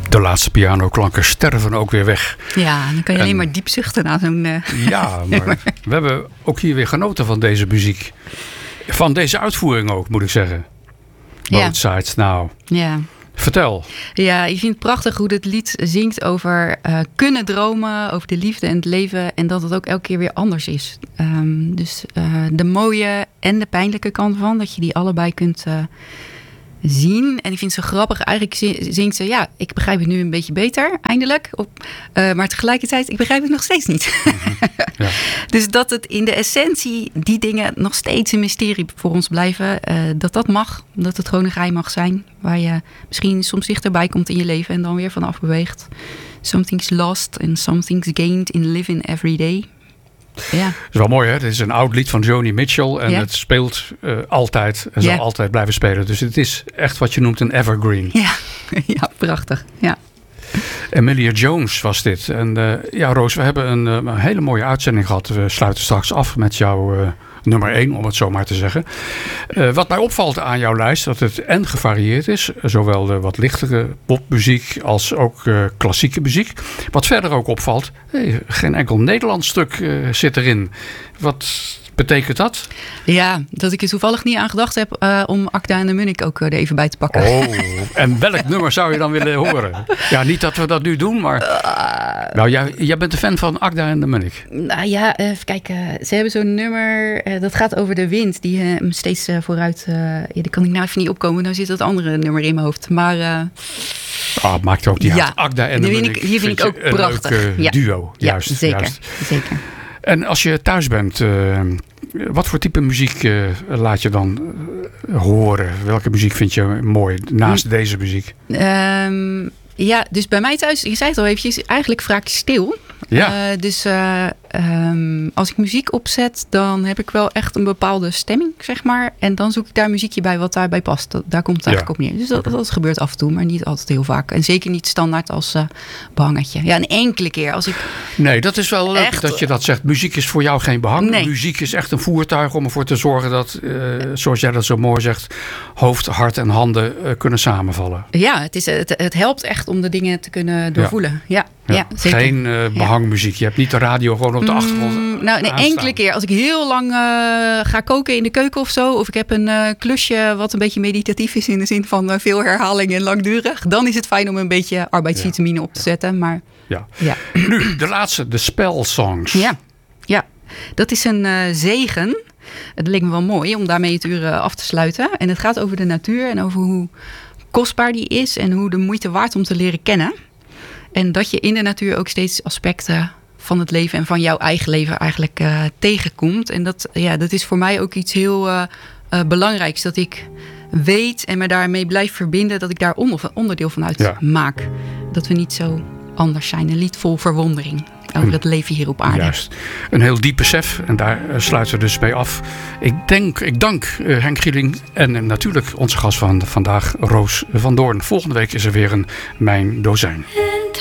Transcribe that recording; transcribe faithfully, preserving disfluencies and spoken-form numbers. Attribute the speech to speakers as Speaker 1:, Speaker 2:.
Speaker 1: De laatste pianoklanken sterven ook weer weg.
Speaker 2: Ja, dan kan je
Speaker 1: En,
Speaker 2: alleen maar diep zuchten na zo'n... Uh,
Speaker 1: ja, maar we hebben ook hier weer genoten van deze muziek. Van deze uitvoering ook, moet ik zeggen. Both
Speaker 2: ja.
Speaker 1: Sides Now.
Speaker 2: Ja.
Speaker 1: Vertel.
Speaker 2: Ja, ik vind het prachtig hoe het lied zingt over uh, kunnen dromen, over de liefde en het leven. En dat het ook elke keer weer anders is. Um, dus uh, de mooie en de pijnlijke kant van, dat je die allebei kunt uh, zien. En ik vind het zo grappig. Eigenlijk zingt ze, ja, ik begrijp het nu een beetje beter, eindelijk. Op, uh, maar tegelijkertijd, ik begrijp het nog steeds niet. Mm-hmm. Ja. Dus dat het in de essentie, die dingen nog steeds een mysterie voor ons blijven. Uh, dat dat mag. Dat het gewoon een geheim mag zijn. Waar je misschien soms dichterbij komt in je leven en dan weer vanaf beweegt. Something's lost and something's gained in living every day. Ja.
Speaker 1: Dat is wel mooi, hè? Het is een oud lied van Joni Mitchell. En ja. het speelt uh, altijd en ja. zal altijd blijven spelen. Dus het is echt wat je noemt een evergreen.
Speaker 2: Ja, ja prachtig. Ja.
Speaker 1: Emilia Jones was dit. En uh, ja, Roos, we hebben een, uh, een hele mooie uitzending gehad. We sluiten straks af met jouw uh, nummer één, om het zo maar te zeggen. Uh, wat mij opvalt aan jouw lijst, dat het en gevarieerd is. Zowel de wat lichtere popmuziek als ook uh, klassieke muziek. Wat verder ook opvalt, hey, geen enkel Nederlands stuk uh, zit erin. Wat betekent dat?
Speaker 2: Ja, dat ik er toevallig niet aan gedacht heb uh, om Akda en de Munnik ook er even bij te pakken.
Speaker 1: Oh, en welk nummer zou je dan willen horen? Ja, niet dat we dat nu doen, maar... Uh, nou, jij, jij bent een fan van Akda en de Munnik.
Speaker 2: Nou ja, even kijken. Ze hebben zo'n nummer, uh, dat gaat over de wind. Die hem uh, steeds uh, vooruit... Uh, ja, die kan ik nou even niet opkomen. Nou zit dat andere nummer in mijn hoofd. Maar... Uh,
Speaker 1: Ah, het maakt ook niet uit. Ja, Akda en de Munnik.
Speaker 2: Die vind ik ook
Speaker 1: een
Speaker 2: prachtig.
Speaker 1: Een leuk uh, duo.
Speaker 2: Ja,
Speaker 1: juist,
Speaker 2: ja, zeker,
Speaker 1: juist.
Speaker 2: zeker.
Speaker 1: En als je thuis bent, uh, wat voor type muziek uh, laat je dan uh, horen? Welke muziek vind je mooi naast hm. deze muziek?
Speaker 2: Um, ja, dus bij mij thuis, je zei het al eventjes, eigenlijk vaak stil.
Speaker 1: Ja.
Speaker 2: Uh, dus uh, um, als ik muziek opzet, dan heb ik wel echt een bepaalde stemming, zeg maar. En dan zoek ik daar muziekje bij wat daarbij past. Dat, daar komt het eigenlijk ja. op neer. Dus dat, dat gebeurt af en toe, maar niet altijd heel vaak. En zeker niet standaard als uh, behangetje. Ja, een enkele keer als ik...
Speaker 1: Nee, dat is wel leuk
Speaker 2: echt,
Speaker 1: dat je dat zegt. Muziek is voor jou geen behang.
Speaker 2: Nee.
Speaker 1: Muziek is echt een voertuig om ervoor te zorgen dat, uh, zoals jij dat zo mooi zegt, hoofd, hart en handen uh, kunnen samenvallen.
Speaker 2: Ja, het, is, het, het helpt echt om de dingen te kunnen doorvoelen. Ja, ja,
Speaker 1: ja,
Speaker 2: ja zeker.
Speaker 1: Geen uh, behangmuziek. Je hebt niet de radio gewoon op de achtergrond.
Speaker 2: Mm, nou, een enkele keer. Als ik heel lang uh, ga koken in de keuken of zo. Of ik heb een uh, klusje wat een beetje meditatief is. In de zin van uh, veel herhaling en langdurig. Dan is het fijn om een beetje arbeidsvitamine ja. op te zetten. Maar,
Speaker 1: ja.
Speaker 2: Ja.
Speaker 1: Nu, de laatste. De Spell Songs.
Speaker 2: Ja, ja. Dat is een uh, zegen. Het leek me wel mooi om daarmee het uur uh, af te sluiten. En het gaat over de natuur. En over hoe kostbaar die is. En hoe de moeite waard om te leren kennen. En dat je in de natuur ook steeds aspecten van het leven en van jouw eigen leven eigenlijk uh, tegenkomt. En dat, ja, dat is voor mij ook iets heel uh, uh, belangrijks. Dat ik weet en me daarmee blijf verbinden dat ik daar onder, onderdeel van uit ja. maak. Dat we niet zo anders zijn. Een lied vol verwondering over het leven hier op aarde.
Speaker 1: Juist. Een heel diep besef. En daar uh, sluiten we dus bij af. Ik, denk, ik dank uh, Henk Gieling en uh, natuurlijk onze gast van vandaag, Roos van Doorn. Volgende week is er weer een Mijn Dozijn.